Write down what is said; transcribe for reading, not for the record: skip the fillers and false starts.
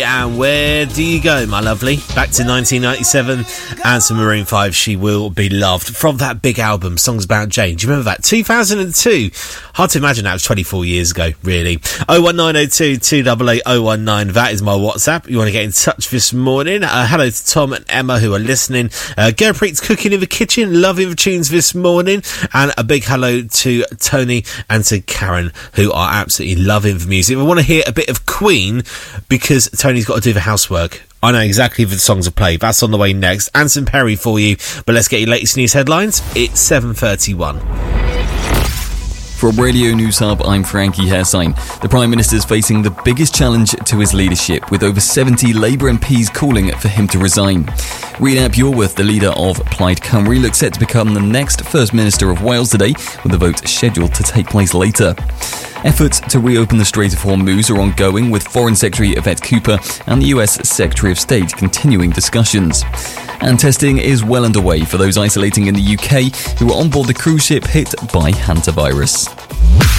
and Where Do You Go, my lovely? Back to 1997 and some Maroon 5, She Will Be Loved, from that big album, Songs About Jane. Do you remember that? 2002. Hard to imagine that was 24 years ago, really. 01902 288 019, that is my WhatsApp. You want to get in touch this morning. Hello to Tom and Emma who are listening. Gurpreet's cooking in the kitchen, loving the tunes this morning. And a big hello to Tony and to Karen who are absolutely loving the music. I want to hear a bit of Queen because Tony's got to do the housework. I know exactly if the songs are played. That's on the way next. Anson Perry for you. But let's get your latest news headlines. It's 7:31. From Radio News Hub, I'm Frankie Hersign. The Prime Minister is facing the biggest challenge to his leadership, with over 70 Labour MPs calling for him to resign. Rhys ap Iorwerth, the leader of Plaid Cymru, looks set to become the next First Minister of Wales today, with the vote scheduled to take place later. Efforts to reopen the Strait of Hormuz are ongoing, with Foreign Secretary Yvette Cooper and the US Secretary of State continuing discussions. And testing is well underway for those isolating in the UK who were on board the cruise ship hit by hantavirus.